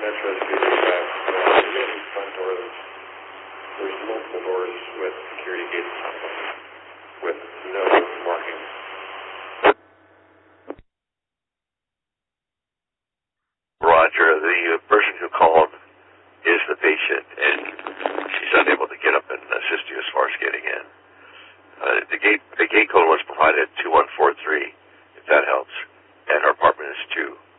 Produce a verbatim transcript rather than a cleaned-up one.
Metro City, uh, the main front door, there's, there's multiple doors with security gates on them, with no markings. Roger, the uh, person who called is the patient, and she's unable to get up and assist you as far as getting in. Uh, the gate the gate code was provided two one four three, if that helps, and her apartment is two.